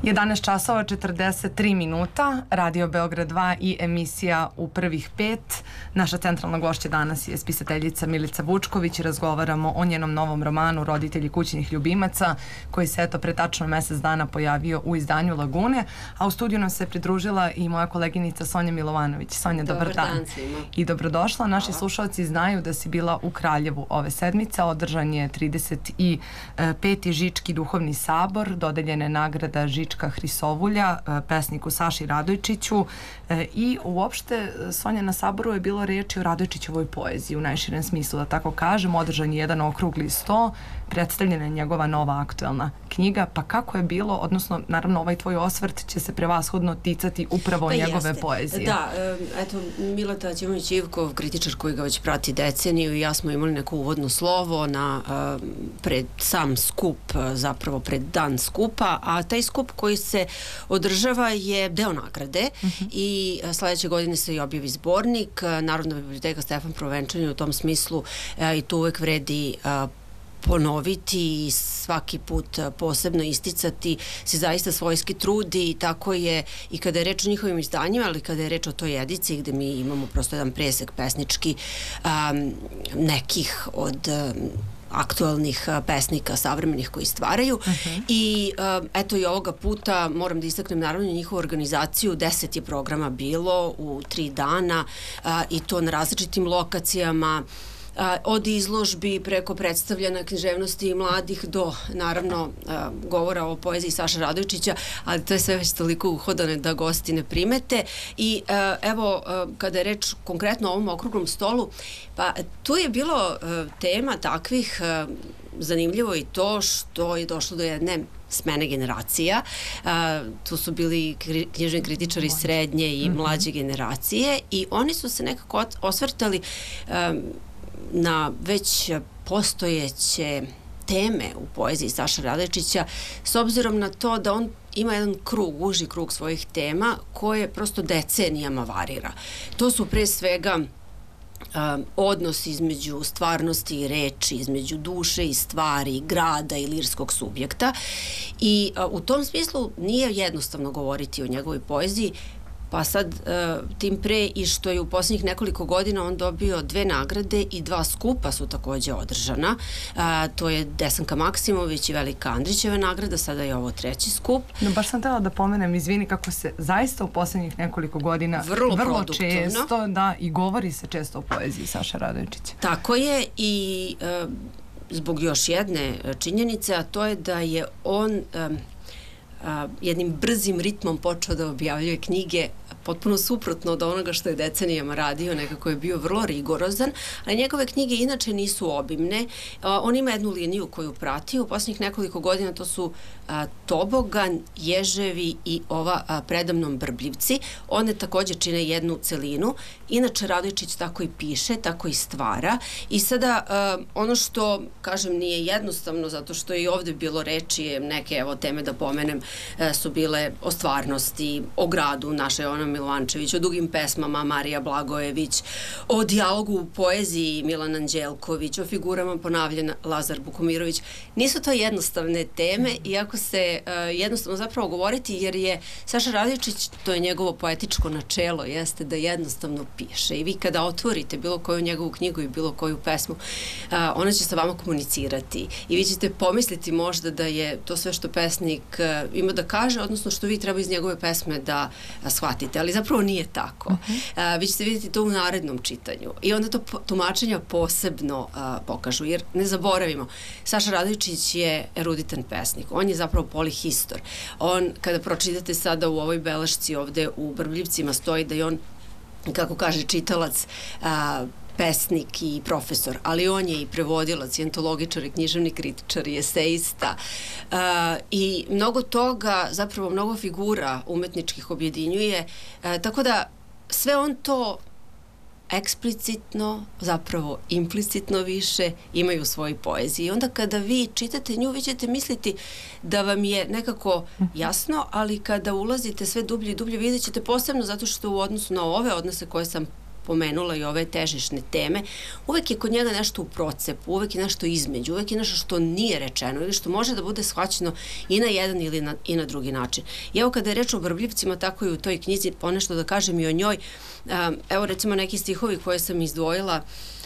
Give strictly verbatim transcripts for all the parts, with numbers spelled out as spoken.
jedanaest časova četrdeset tri minuta, Radio Beograd dva i emisija U prvih pet. Naša centralna gošća danas je spisateljica Milica Vučković i razgovaramo o njenom novom romanu Roditelji kućnih ljubimaca, koji se eto pre tačno mesec dana pojavio u izdanju Lagune, a u studiju nam se pridružila i moja koleginica Sonja Milovanović. Sonja, dobar, dobar dan. dan I dobrodošla. Naši Hvala. Slušalci znaju da si bila u Kraljevu ove sedmice. Održan je trideset peti Žički duhovni sabor, dodeljene nagrada Žička Hrisovulja, pesniku Saši Radojčiću, i uopšte, Sonja, na saboru je bilo reči o Radojčićevoj poeziji u najširem smislu, da tako kažem. Održan je jedan okrugli sto, predstavljena je njegova nova aktuelna knjiga. Pa kako je bilo, odnosno naravno ovaj tvoj osvrt će se prevashodno ticati upravo pa njegove jeste. poezije. Da, eto, Mileta Ćimović-Ivkov, kritičar koji ga već prati deceniju, i ja smo imali neko uvodno slovo na pred sam skup, zapravo pred dan skupa, a taj skup koji se održava je deo nagrade uh-huh. i sledeće godine se i objavi zbornik. Narodna biblioteka Stefan Provenčanin u tom smislu i to uvek vredi ponoviti i svaki put posebno isticati, se zaista svojski trudi, i tako je i kada je reč o njihovim izdanjima, ali kada je reč o toj ediciji gde mi imamo prosto jedan presek pesnički um, nekih od um, aktualnih pesnika savremenih koji stvaraju. Uh-huh. I uh, eto i ovoga puta moram da istaknem naravno njihovu organizaciju. Deset je programa bilo u tri dana uh, i to na različitim lokacijama, Uh, od izložbi preko predstavljanja književnosti mladih do naravno uh, govora o poeziji Saša Radojčića, ali to je sve već toliko uhodane da gosti ne primete. I uh, evo, uh, kada je reč konkretno o ovom okruglom stolu, pa tu je bilo uh, tema takvih, uh, zanimljivo i to što je došlo do jedne smene generacija. Uh, tu su bili kri, knjižni kritičari srednje i mm-hmm. mlađe generacije, i oni su se nekako osvrtali um, na već postojeće teme u poeziji Saša Radojčića, s obzirom na to da on ima jedan krug, uži krug svojih tema koje prosto decenijama varira. To su pre svega Um, odnos između stvarnosti i reči, između duše i stvari, grada i lirskog subjekta, i uh, u tom smislu nije jednostavno govoriti o njegovoj poeziji. Pa sad, uh, tim pre i što je u posljednjih nekoliko godina on dobio dve nagrade i dva skupa su takođe održana. Uh, to je Desanka Maksimović i Velika Andrićeva nagrada, sada je ovo treći skup. No, baš sam htjela da pomenem, izvini, kako se zaista u posljednjih nekoliko godina vrlo, vrlo često, da, i govori se često o poeziji Saša Radojčića. Tako je, i uh, zbog još jedne činjenice, a to je da je on um, Uh, jednim brzim ritmom počeo da objavljuje knjige, potpuno suprotno od onoga što je decenijama radio. Nekako je bio vrlo rigorozan, ali njegove knjige inače nisu obimne. Uh, on ima jednu liniju koju prati u posljednjih nekoliko godina, to su uh, Tobogan, Ježevi i ova uh, Predamnom Brbljivci. One takođe čine jednu celinu. Inače Radojčić tako i piše, tako i stvara, i sada uh, ono što, kažem, nije jednostavno, zato što je i ovde bilo reči, neke evo teme da pomenem su bile o stvarnosti, o gradu naše Jovana Milovančević, o dugim pesmama Marija Blagojević, o dijalogu u poeziji Milan Anđelković, o figurama ponavljena Lazar Bukomirović. Nisu to jednostavne teme, iako se uh, jednostavno zapravo govoriti, jer je Saša Radojčić, to je njegovo poetičko načelo, jeste da jednostavno piše, i vi kada otvorite bilo koju njegovu knjigu i bilo koju pesmu, uh, ona će sa vama komunicirati, i vi ćete pomisliti možda da je to sve što pesnik uh, ima da kaže, odnosno što vi treba iz njegove pesme da a, shvatite, ali zapravo nije tako. Uh-huh. a, vi ćete vidjeti to u narednom čitanju, i onda to po, tumačenja posebno a, pokažu, jer ne zaboravimo, Saša Radojčić je eruditan pesnik, on je zapravo polihistor. On, kada pročitate sada u ovoj belešci ovde u Brbljivcima, stoji da je on, kako kaže čitalac, a, pesnik i profesor, ali on je i prevodilac, i antologičar, i književni kritičar, i eseista, uh, i mnogo toga, zapravo mnogo figura umetničkih objedinjuje, uh, tako da sve on to eksplicitno, zapravo implicitno više imaju u svojoj poeziji. I onda kada vi čitate nju, vi ćete misliti da vam je nekako jasno, ali kada ulazite sve dublje i dublje, vidjet ćete posebno zato što u odnosu na ove odnose koje sam pomenula i ove težišne teme, uvek je kod njega nešto u procepu, uvek je nešto između, uvek je nešto što nije rečeno ili što može da bude shvaćeno i na jedan ili na, i na drugi način. I evo kada je reč o Brbljivcima, tako i u toj knjizi, ponešto da kažem i o njoj, evo recimo neki stihovi koje sam izdvojila,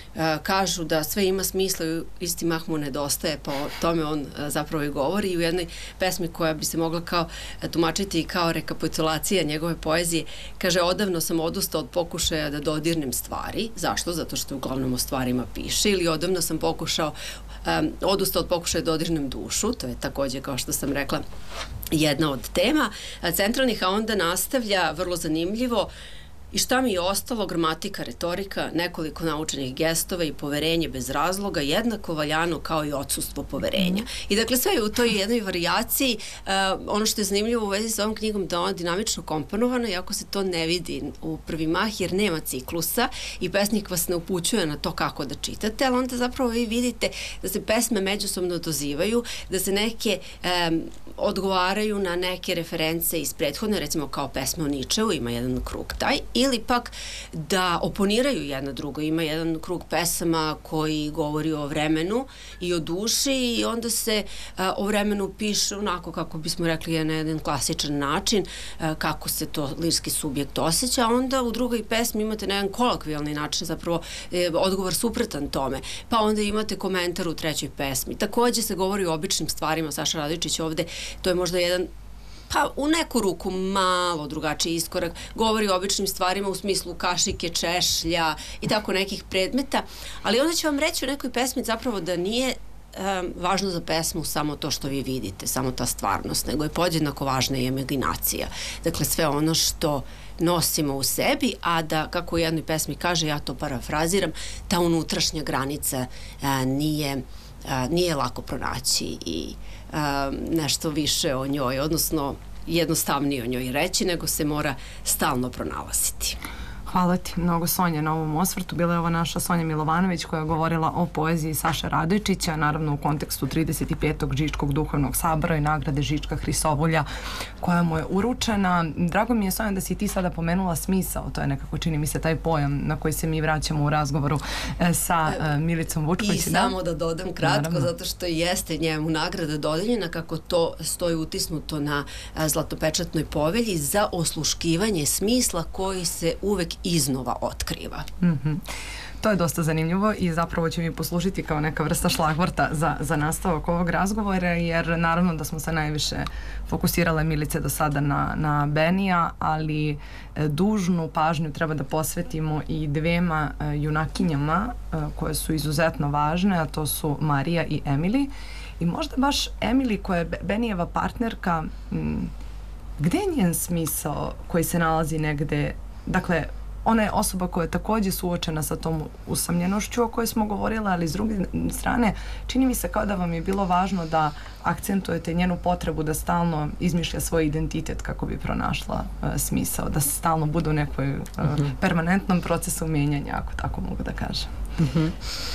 kažu da sve ima smisla i isti mah mu nedostaje, pa o tome on zapravo i govori. I u jednoj pesmi koja bi se mogla kao tumačiti kao rekapitulacija njegove poezije, kaže: odavno sam odustao od pokušaja da dodirnem stvari. Zašto? Zato što uglavnom o stvarima piše. Ili odavno sam pokušao um, odustao od pokušaja da dodirnem dušu. To je takođe, kao što sam rekla, jedna od tema centralnih, a onda nastavlja vrlo zanimljivo: i šta mi je ostalo? Gramatika, retorika, nekoliko naučenih gestova i poverenje bez razloga, jednako valjano kao i odsustvo poverenja. I dakle, sve je u toj jednoj varijaciji. Uh, ono što je zanimljivo u vezi sa ovom knjigom, da ona dinamično komponovana, iako se to ne vidi u prvi mah, jer nema ciklusa i pesnik vas ne upućuje na to kako da čitate, ali onda zapravo vi vidite da se pesme međusobno dozivaju, da se neke um, odgovaraju na neke reference iz prethodne, recimo kao pesma o Ničeu, ima jedan krug taj, ili pak da oponiraju jedno drugo. Ima jedan krug pesama koji govori o vremenu i o duši i onda se a, o vremenu piše onako, kako bismo rekli, na jedan klasičan način, a, kako se to lirski subjekt osjeća, a onda u drugoj pesmi imate na jedan kolokvijalni način, zapravo e, odgovor suprotan tome. Pa onda imate komentar u trećoj pesmi. Takođe se govori o običnim stvarima. Saša Radojčić ovde, to je možda jedan, pa u neku ruku malo drugačiji iskorak, govori o običnim stvarima u smislu kašike, češlja i tako nekih predmeta, ali onda ću vam reći u nekoj pesmi zapravo da nije um, važno za pesmu samo to što vi vidite, samo ta stvarnost, nego je podjednako važna i imaginacija. Dakle, sve ono što nosimo u sebi, a da, kako u jednoj pesmi kaže, ja to parafraziram, ta unutrašnja granica a, nije, a, nije lako pronaći i a, nešto više o njoj, odnosno jednostavnije o njoj reći, nego se mora stalno pronalaziti. Hvala ti mnogo, Sonja, na ovom osvrtu. Bila je ova naša Sonja Milovanović koja je govorila o poeziji Saše Radojčića, naravno u kontekstu trideset petog Žičkog duhovnog sabora i nagrade Žička Hrisovulja koja mu je uručena. Drago mi je, Sonja, da si ti sada pomenula smisao, to je nekako, čini mi se, taj pojam na koji se mi vraćamo u razgovoru sa Milicom Vučković. I samo da dodam kratko, naravno, zato što jeste njemu nagrada dodeljena, kako to stoji utisnuto na zlatopečatnoj povelji, za osluškivanje smisla koji se uvek iznova otkriva. Mm-hmm. To je dosta zanimljivo i zapravo će mi poslužiti kao neka vrsta šlagvorta za, za nastavak ovog razgovora, jer naravno da smo se najviše fokusirale, Milice, do sada na, na Benija, ali e, dužnu pažnju treba da posvetimo i dvema e, junakinjama e, koje su izuzetno važne, a to su Marija i Emily. I možda baš Emily, koja je Benijeva partnerka, m, gde je njen smisao koji se nalazi negde, dakle, ona je osoba koja je takođe suočena sa tom usamljenošću o kojoj smo govorila, ali s druge strane čini mi se kao da vam je bilo važno da akcentujete njenu potrebu da stalno izmišlja svoj identitet kako bi pronašla uh, smisao, da se stalno bude u nekoj uh, uh-huh. permanentnom procesu menjanja, ako tako mogu da kažem. Uh-huh.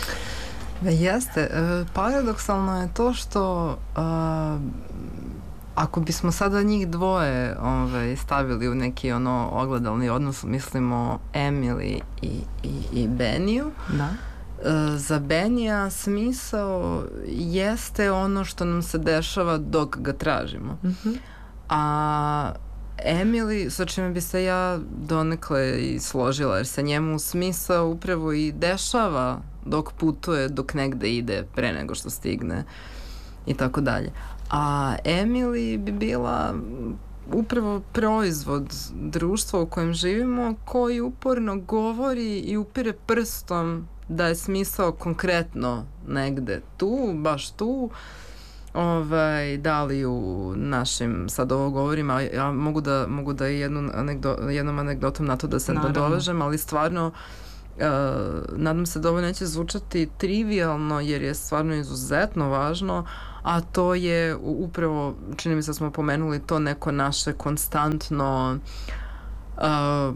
Jeste. Paradoksalno je to što uh, ako bismo sada njih dvoje ovaj, stavili u neki ono ogledalni odnos, mislimo Emily i, i, i Beniju, da. E, za Benija smisao jeste ono što nam se dešava dok ga tražimo. Mm-hmm. A Emily, sa čime bi se ja donekle i složila, jer se njemu smisao upravo i dešava dok putuje, dok negde ide pre nego što stigne i tako dalje. A Emily bi bila upravo proizvod društva u kojem živimo, koji uporno govori i upire prstom da je smisao konkretno negde tu, baš tu, ovaj, da li u našim, sad ovo govorim, a ja mogu da, mogu da jednu anegdo, jednom anegdotom na to da se nadovežem, ali stvarno Uh, nadam se da ovo neće zvučati trivialno, jer je stvarno izuzetno važno, a to je upravo, čini mi se da smo pomenuli to neko naše konstantno uh,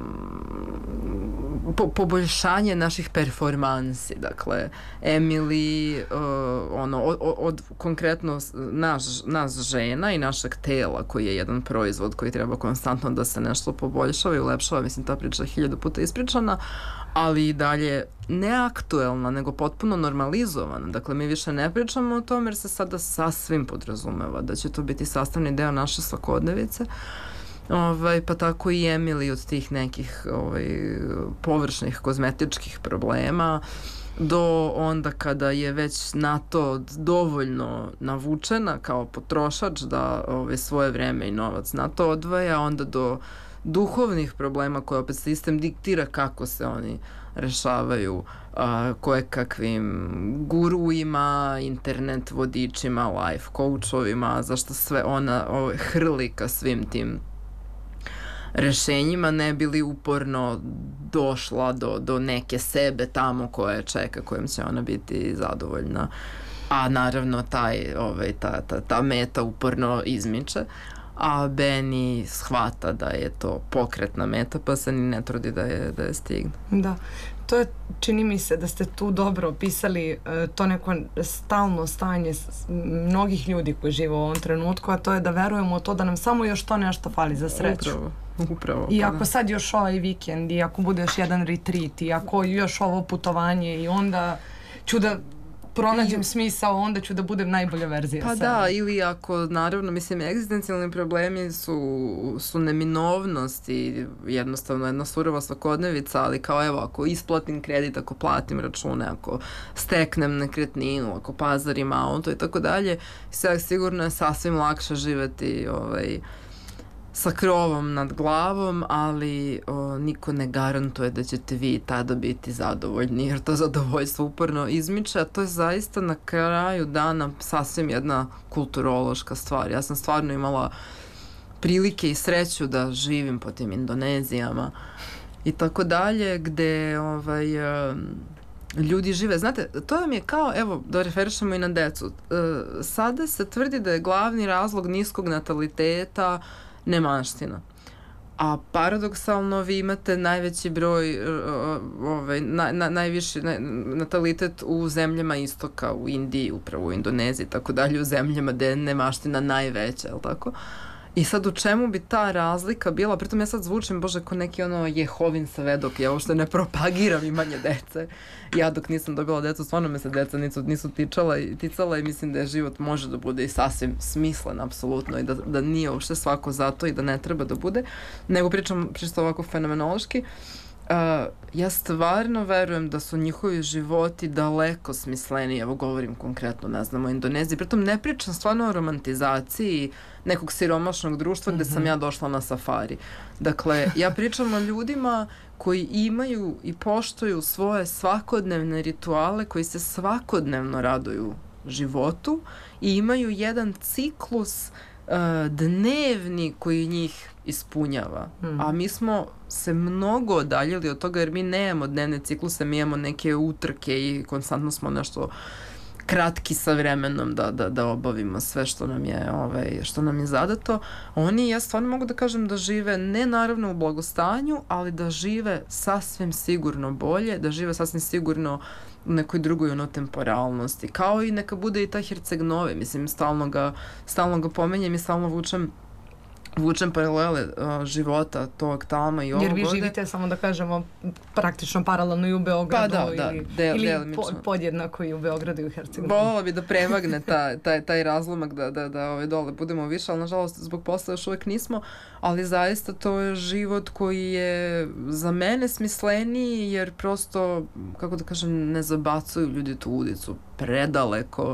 po, poboljšanje naših performansi. Dakle, Emily, uh, ono, od, od konkretno naš, nas žena i našeg tela, koji je jedan proizvod koji treba konstantno da se nešto poboljšava i ulepšava, mislim, ta priča je hiljadu puta ispričana, ali i dalje neaktuelna, nego potpuno normalizovana. Dakle, mi više ne pričamo o tome jer se sada sasvim podrazumeva da će to biti sastavni deo naše svakodnevice. Ovaj, pa tako i Emily od tih nekih ovaj, površnih kozmetičkih problema do onda kada je već na to dovoljno navučena kao potrošač da ovaj, svoje vreme i novac na to odvaja, onda do duhovnih problema koje opet sistem diktira kako se oni rešavaju, a, kojekakvim guruima, internet vodičima, life coachovima, zašto sve ona ovaj, hrli ka svim tim rešenjima, ne bili uporno došla do, do neke sebe tamo koje čeka, kojom će ona biti zadovoljna. A naravno taj, ovaj, ta, ta, ta meta uporno izmiče, a Benny shvata da je to pokretna meta, pa se ni ne trudi da je, da je stigne. Da, to je, čini mi se da ste tu dobro opisali uh, to neko stalno stanje mnogih ljudi koji žive u ovom trenutku, a to je da verujemo u to da nam samo još to nešto fali za sreću. Upravo. Upravo, I pa ako da. sad još ovaj vikend, i ako bude još jedan retreat, i ako još ovo putovanje, i onda ću da pronađem I... smisao, onda ću da budem najbolja verzija pa sebe. Da, ili ako, naravno, mislim, egzistencijalni problemi su, su neminovnost i jednostavno jedna surova svakodnevica, ali kao evo, ako isplatim kredit, ako platim račune, ako steknem nekretninu, ako pazarim auto i tako dalje, sve sigurno je sasvim lakše živeti ovaj, sa krovom nad glavom, ali o, niko ne garantuje da ćete vi tada biti zadovoljni, jer to zadovoljstvo uporno izmiče, a to je zaista na kraju dana sasvim jedna kulturološka stvar. Ja sam stvarno imala prilike i sreću da živim po tim Indonezijama i tako dalje, gde ovaj, ljudi žive. Znate, to vam je kao, evo, da referišemo i na decu. E, sada se tvrdi da je glavni razlog niskog nataliteta nemaština. A paradoksalno vi imate najveći broj, ovaj, na, na, najviši na, natalitet u zemljama istoka, u Indiji, upravo u Indoneziji, tako dalje, u zemljama gde je nemaština najveća, je li tako? I sad u čemu bi ta razlika bila? Pritom ja sad zvučim, bože, ko neki ono Jehovin svedok, ja uopšte ne propagiram imanje dece. Ja dok nisam dobila decu, stvarno me se deca nisu, nisu tičala, ticala i mislim da je život može da bude i sasvim smislen, apsolutno, i da, da nije uopšte svako zato i da ne treba da bude. Nego pričam čisto ovako fenomenološki. Uh, ja stvarno verujem da su njihovi životi daleko smisleniji, evo govorim konkretno, ne znam, o Indoneziji, pritom ne pričam stvarno o romantizaciji nekog siromašnog društva gde mm-hmm. sam ja došla na safari. Dakle, ja pričam o ljudima koji imaju i poštuju svoje svakodnevne rituale, koji se svakodnevno raduju životu i imaju jedan ciklus uh, dnevni koji njih ispunjava. Mm. A mi smo se mnogo odaljili od toga jer mi nemamo dnevne cikluse, mi imamo neke utrke i konstantno smo nešto kratki sa vremenom da, da, da obavimo sve što nam je, ovaj, što nam je zadato. Oni, ja stvarno mogu da kažem da žive ne naravno u blagostanju, ali da žive sasvim sigurno bolje, da žive sasvim sigurno u nekoj drugoj ono temporalnosti. Kao i neka bude i ta Herceg-Nove, mislim, stalno ga, stalno ga pomenjem i stalno vučem vučem paralele uh, života tog tamo i ovog. Jer vi ovde živite, samo da kažemo, praktično paralelno i u Beogradu, pa da, da, ili, del, ili po, podjednako i u Beogradu i u Hercegovini. Volela bi da prevagne ta, taj, taj razlomak da, da, da ove dole budemo više, ali nažalost zbog posla još uvijek nismo, ali zaista to je život koji je za mene smisleniji, jer prosto, kako da kažem, ne zabacuju ljudi tu ulicu predaleko.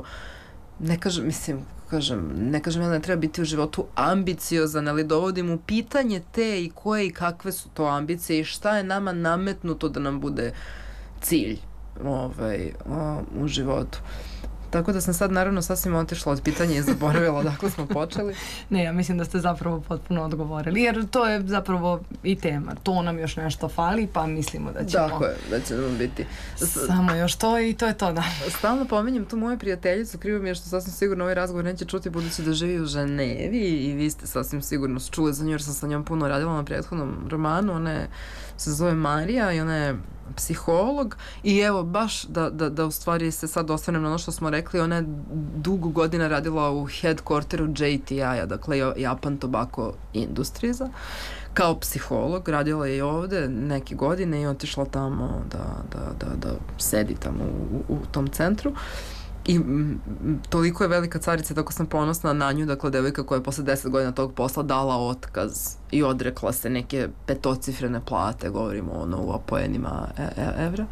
Ne kažem, mislim, kažem, ne kažem ja da ne treba biti u životu ambiciozan, ali dovodim u pitanje te i koje i kakve su to ambicije i šta je nama nametnuto da nam bude cilj ovaj, o, u životu. Tako da sam sad naravno sasvim otišla od pitanja i zaboravila dakle smo počeli. Ne, ja mislim da ste zapravo potpuno odgovorili, jer to je zapravo i tema. To nam još nešto fali, pa mislimo da ćemo... Tako je, da će nam biti. Samo još to i to je to, da. Stalno pominjem tu moju prijateljicu, krivo mi je što sasvim sigurno ovaj razgovor neće čuti budući da živi u Ženevi i vi ste sasvim sigurno čuli za nju jer sam sa njom puno radila na prethodnom romanu. Ona je, se zove Marija i ona je psiholog i evo baš da, da, da u stvari se sad osvrnem na ono što smo rekli, ona je dugo godina radila u headquarteru J T I-a, dakle Japan Tobacco Industriesa, kao psiholog, radila je i ovde neke godine i otišla tamo da, da, da, da sedi tamo u, u tom centru. I m, toliko je velika carica, tako sam ponosna na nju, dakle devojka koja je posle deset godina tog posla dala otkaz i odrekla se neke petocifrene plate, govorimo ono u apoenima e, e, evra.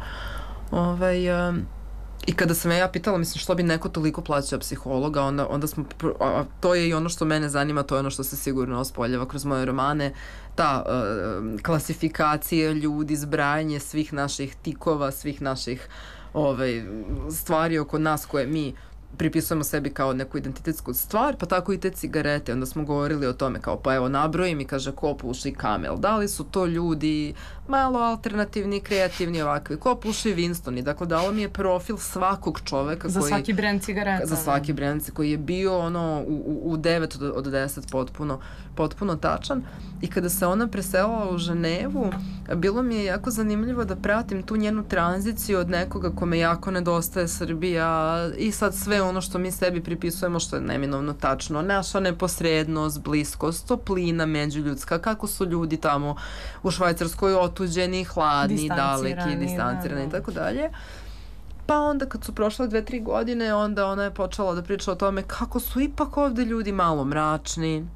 Ovaj, um, I kada sam ja pitala, mislim, što bi neko toliko plaćao psihologa, onda, onda smo, a to je i ono što mene zanima, to je ono što se sigurno ospoljava kroz moje romane, ta uh, klasifikacija ljudi, zbrajanje svih naših tikova, svih naših ovaj, stvari oko nas koje mi pripisujemo sebi kao neku identitetsku stvar, pa tako i te cigarete. Onda smo govorili o tome kao, pa evo nabrojim i kaže ko puši Camel. Da li su to ljudi malo alternativni, kreativni, ovakvi? Ko puši Winston? I dakle, dalo mi je profil svakog čoveka za koji... svaki brend cigareta. Za svaki brend koji je bio ono u, u, u devet od deset potpuno, potpuno tačan. I kada se ona preselila u Ženevu, bilo mi je jako zanimljivo da pratim tu njenu tranziciju od nekoga kome jako nedostaje Srbija i sad sve ono što mi sebi pripisujemo, što je neminovno tačno, naša neposrednost, bliskost, toplina međuljudska, kako su ljudi tamo u Švajcarskoj otuđeni, hladni, daleki, distancirani i tako dalje. Pa onda kad su prošle dve, tri godine, onda ona je počela da priča o tome kako su ipak ovde ljudi malo mračni,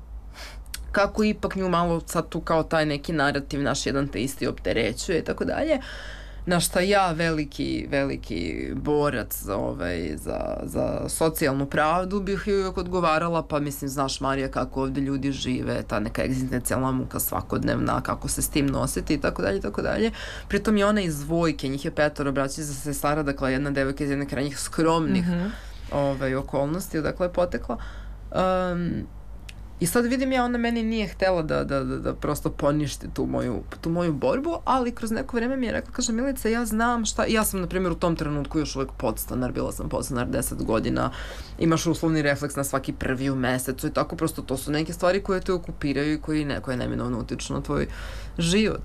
kako ipak nju malo sad tu kao taj neki narativ naš jedan te isti opterećuje i tako dalje. Na šta ja, veliki, veliki borac ovaj, za, za socijalnu pravdu, bih joj uvijek odgovarala, pa mislim, znaš Marija kako ovdje ljudi žive, ta neka egzistencijalna muka svakodnevna, kako se s tim nositi i tako dalje, tako dalje. Pritom je ona iz Vojke, njih je petoro braći za sestara, dakle jedna devojka iz jedne krajnjih skromnih mm-hmm. ovaj, okolnosti, odakle je potekla. Um, I sad vidim ja, ona meni nije htela da, da, da, da prosto poništi tu moju, tu moju borbu, ali kroz neko vreme mi je rekla, kaže Milica, ja znam šta, ja sam na primjer u tom trenutku još uvek podstanar, bila sam podstanar deset godina, imaš uslovni refleks na svaki prvi u mesecu i tako, prosto to su neke stvari koje te okupiraju i koje neko je neminovno utiču na tvoj život.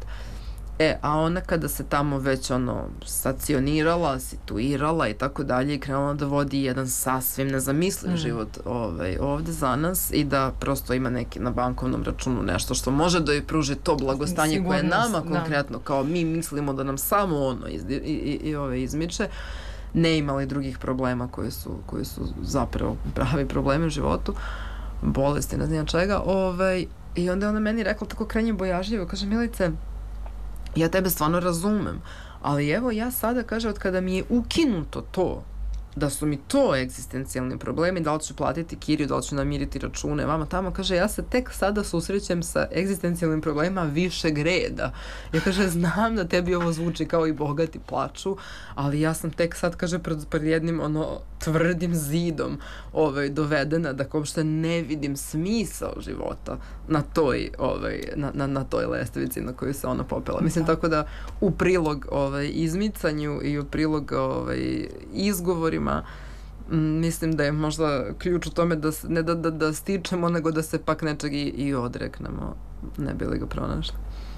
E, a ona kada se tamo već ono stacionirala, situirala i tako dalje i krenula da vodi jedan sasvim nezamisliv mm. život ovaj, ovde za nas i da prosto ima neki na bankovnom računu nešto što može da joj pruži to blagostanje Sigurnost, koje nama da. konkretno kao mi mislimo da nam samo ono iz, i, i, i ove izmiče, ne imali drugih problema koji su, koji su zapravo pravi problemi u životu, bolesti, ne znam čega. Ovaj, I onda je ona meni rekla tako krajnje bojažljivo, kaže Milice, ja tebe stvarno razumem, ali evo ja sada, kaže, od kada mi je ukinuto to, da su mi to egzistencijalni problemi, da li ću platiti kiriju, da li ću namiriti račune, vama tamo, kaže, ja se tek sada susrećem sa egzistencijalnim problemima višeg reda. Ja, kaže, znam da tebi ovo zvuči kao i bogati plaču, ali ja sam tek sad, kaže, pred, pred jednim ono tvrdim zidom ovaj, dovedena da uopšte ne vidim smisao života na toj, ovaj, na, na, na toj lestvici na koju se ona popela. Mislim, tako da u prilog ovaj, izmicanju i u prilog ovaj, izgovorima mislim da je možda ključ u tome da ne da, da, da stičemo, nego da se pak nečeg i, i odreknemo, ne bi li ga pronašli.